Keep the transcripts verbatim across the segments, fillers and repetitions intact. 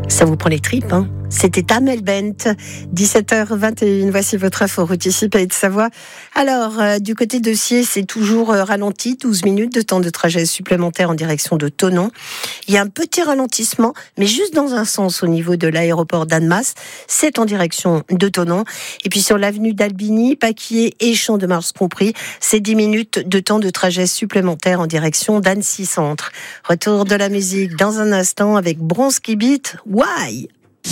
Ça vous prend les tripes, hein? C'était Amel Bent, dix-sept heures vingt et une. Voici votre info route ici, Pays de Savoie. Alors, euh, du côté de Sciez, c'est toujours euh, ralenti, douze minutes de temps de trajet supplémentaire en direction de Thonon. Il y a un petit ralentissement, mais juste dans un sens au niveau de l'aéroport d'Annemasse. C'est en direction de Thonon. Et puis sur l'avenue d'Albigny, Paquier et Champ-de-Mars compris, c'est dix minutes de temps de trajet supplémentaire en direction d'Annecy Centre. Retour de la musique dans un instant avec Bronski Beat. Why?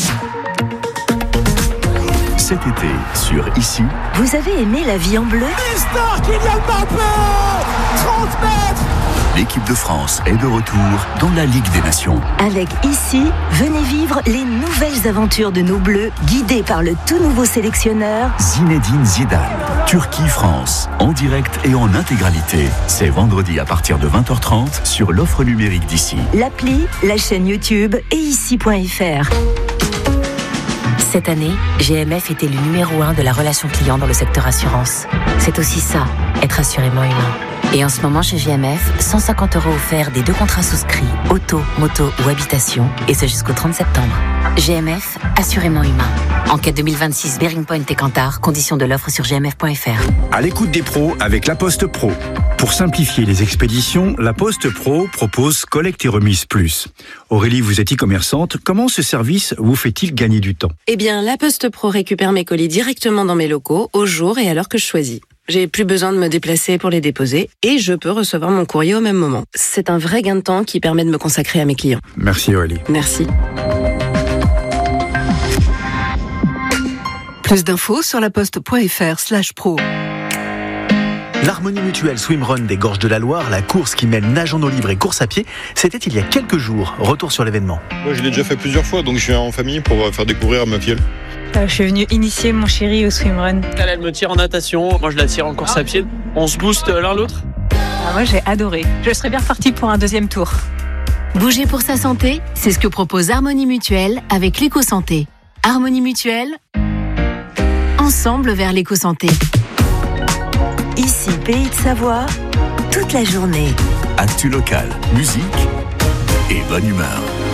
Cet été, sur Ici. Vous avez aimé La vie en bleu? Mister Kylian Mbappé, trente mètres. L'équipe de France est de retour dans la Ligue des Nations. Avec Ici, venez vivre les nouvelles aventures de nos Bleus, guidés par le tout nouveau sélectionneur Zinedine Zidane. Turquie-France, en direct et en intégralité. C'est vendredi à partir de vingt heures trente sur l'offre numérique d'Ici. L'appli, la chaîne YouTube et ici point f r. Cette année, G M F est élu numéro un de la relation client dans le secteur assurance. C'est aussi ça, être assurément humain. Et en ce moment chez G M F, cent cinquante euros offerts des deux contrats souscrits, auto, moto ou habitation, et ce jusqu'au trente septembre. G M F, assurément humain. Enquête deux mille vingt-six, Bearing Point et Kantar, conditions de l'offre sur g m f point f r. À l'écoute des pros avec La Poste Pro. Pour simplifier les expéditions, La Poste Pro propose collecte et remise plus. Aurélie, vous êtes e-commerçante, comment ce service vous fait-il gagner du temps? Eh bien, La Poste Pro récupère mes colis directement dans mes locaux, au jour et à l'heure que je choisis. J'ai plus besoin de me déplacer pour les déposer et je peux recevoir mon courrier au même moment. C'est un vrai gain de temps qui permet de me consacrer à mes clients. Merci Aurélie. Merci. Plus d'infos sur laposte.fr slash pro. L'Harmonie Mutuelle Swimrun des Gorges de la Loire, la course qui mêle nage en eau libre et course à pied, c'était il y a quelques jours. Retour sur l'événement. Moi, je l'ai déjà fait plusieurs fois, donc je suis en famille pour faire découvrir à ma filleule. Euh, je suis venue initier mon chéri au swimrun. Elle, elle me tire en natation, moi je la tire en course à pied. On se booste l'un l'autre. Ah, moi j'ai adoré. Je serais bien repartie pour un deuxième tour. Bouger pour sa santé, c'est ce que propose Harmonie Mutuelle avec l'éco-santé. Harmonie Mutuelle, ensemble vers l'éco-santé. Ici, Pays de Savoie, toute la journée. Actu local, musique et bonne humeur.